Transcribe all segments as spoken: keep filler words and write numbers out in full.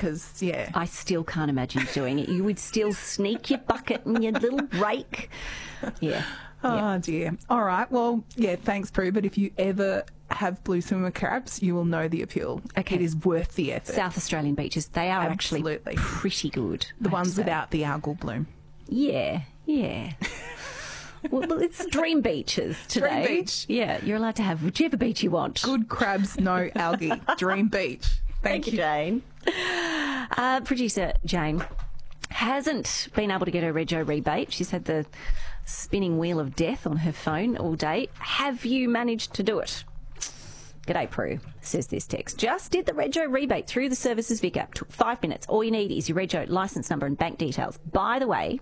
because, yeah. I still can't imagine doing it. You would still sneak your bucket and your little rake. Yeah. Oh, yep. dear. All right. Well, yeah, thanks, Prue. But if you ever have blue swimmer crabs, you will know the appeal. Okay. It is worth the effort. South Australian beaches, they are Absolutely. actually pretty good. The ones without the algal bloom. Yeah, yeah. Well, it's dream beaches today. Dream beach. Yeah, you're allowed to have whichever beach you want. Good crabs, no algae. Dream beach. Thank, Thank you, Jane. Uh, producer Jane hasn't been able to get her Rego rebate. She's had the spinning wheel of death on her phone all day. Have you managed to do it? G'day, Prue, says this text. Just did the Rego rebate through the Services Vic app. Took five minutes. All you need is your Rego licence number and bank details. By the way,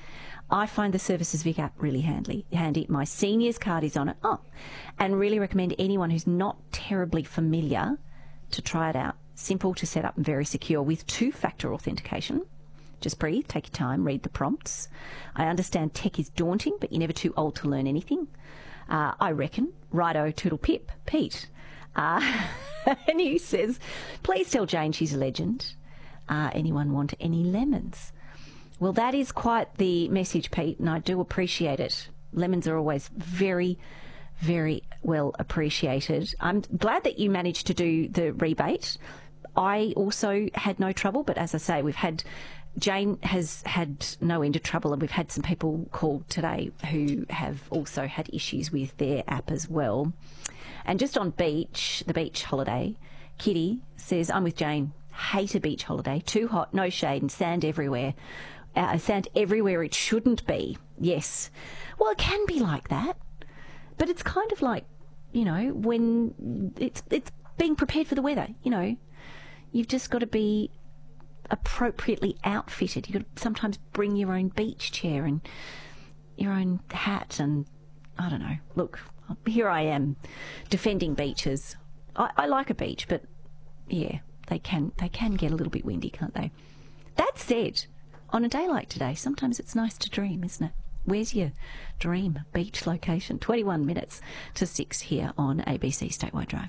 I find the Services Vic app really handy. handy. My seniors card is on it. Oh, and really recommend anyone who's not terribly familiar to try it out. Simple to set up and very secure with two-factor authentication. Just breathe, take your time, read the prompts. I understand tech is daunting, but you're never too old to learn anything. Uh, I reckon. Righto, toodle pip, Pete. Uh, and he says, please tell Jane she's a legend. Uh, anyone want any lemons? Well, that is quite the message, Pete, and I do appreciate it. Lemons are always very, very well appreciated. I'm glad that you managed to do the rebate. I also had no trouble, but as I say, we've had... Jane has had no end of trouble, and we've had some people called today who have also had issues with their app as well. And just on beach, the beach holiday, Kitty says, I'm with Jane. Hate a beach holiday. Too hot, no shade, and sand everywhere. Uh, sand everywhere it shouldn't be. Yes. Well, it can be like that. But it's kind of like, you know, when it's it's being prepared for the weather, you know. You've just got to be appropriately outfitted. You've got to sometimes bring your own beach chair and your own hat and, I don't know. Look, here I am defending beaches. I, I like a beach, but, yeah, they can they can get a little bit windy, can't they? That said, on a day like today, sometimes it's nice to dream, isn't it? Where's your dream beach location? twenty-one minutes to six here on A B C Statewide Drive.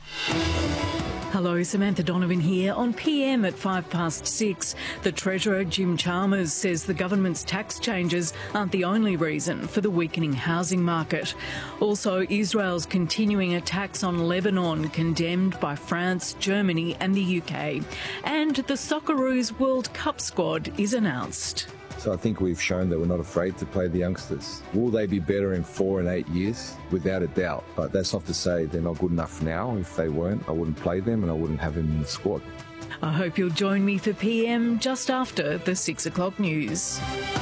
Hello, Samantha Donovan here. On P M at five past six, the Treasurer, Jim Chalmers, says the government's tax changes aren't the only reason for the weakening housing market. Also, Israel's continuing attacks on Lebanon, condemned by France, Germany and the U K. And the Socceroos World Cup squad is announced. So I think we've shown that we're not afraid to play the youngsters. Will they be better in four and eight years? Without a doubt. But that's not to say they're not good enough now. If they weren't, I wouldn't play them and I wouldn't have them in the squad. I hope you'll join me for P M just after the six o'clock news.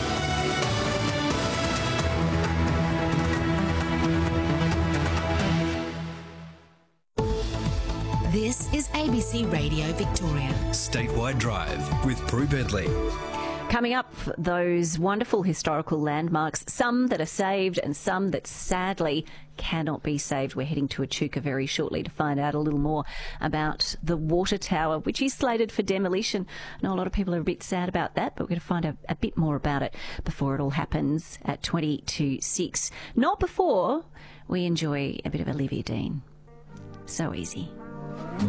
This is A B C Radio Victoria. Statewide Drive with Prue Bedley. Coming up, those wonderful historical landmarks, some that are saved and some that sadly cannot be saved. We're heading to Echuca very shortly to find out a little more about the water tower, which is slated for demolition. I know a lot of people are a bit sad about that, but we're going to find a, a bit more about it before it all happens at twenty to six. Not before we enjoy a bit of Olivia Dean. So easy.